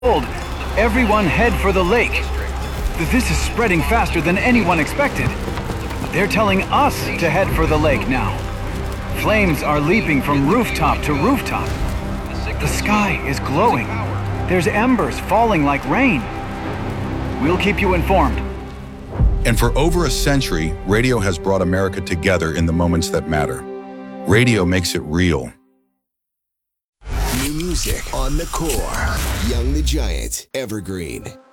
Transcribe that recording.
told everyone head for the lake. This is spreading faster than anyone expected. They're telling us to head for the lake now. Flames are leaping from rooftop to rooftop. The sky is glowing. There's embers falling like rain. We'll keep you informed. And for over a century, radio has brought America together in the moments that matter. Radio makes it real. New music on the core. Young the Giant, Evergreen.